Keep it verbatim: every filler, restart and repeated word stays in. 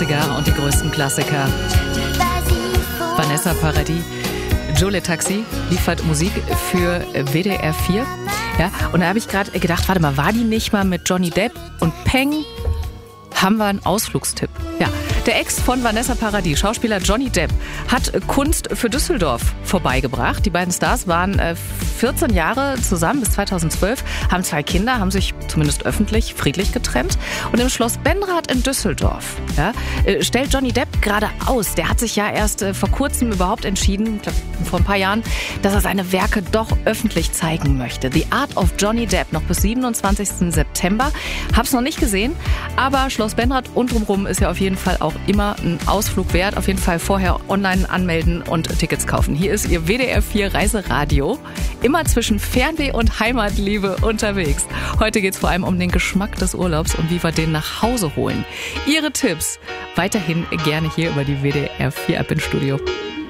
achtziger und die größten Klassiker. Vanessa Paradis, Jolie Taxi liefert Musik für W D R vier. Ja, und da habe ich gerade gedacht, warte mal, war die nicht mal mit Johnny Depp? Und peng, haben wir einen Ausflugstipp. Ja, der Ex von Vanessa Paradis, Schauspieler Johnny Depp, hat Kunst für Düsseldorf vorbeigebracht. Die beiden Stars waren vierzehn Jahre zusammen bis zweitausendzwölf, haben zwei Kinder, haben sich zumindest öffentlich friedlich getrennt. Und im Schloss Benrath in Düsseldorf ja, stellt Johnny Depp gerade aus. Der hat sich ja erst vor kurzem überhaupt entschieden, ich glaube vor ein paar Jahren, dass er seine Werke doch öffentlich zeigen möchte. The Art of Johnny Depp, noch bis siebenundzwanzigsten September. Hab's noch nicht gesehen, aber Schloss Benrath und drumherum ist ja auf jeden Fall auch immer ein Ausflug wert. Auf jeden Fall vorher online anmelden und Tickets kaufen. Hier ist Ihr W D R vier Reiseradio. Immer zwischen Fernweh und Heimatliebe unterwegs. Heute geht es vor allem um den Geschmack des Urlaubs und wie wir den nach Hause holen. Ihre Tipps weiterhin gerne hier über die W D R vier App im Studio.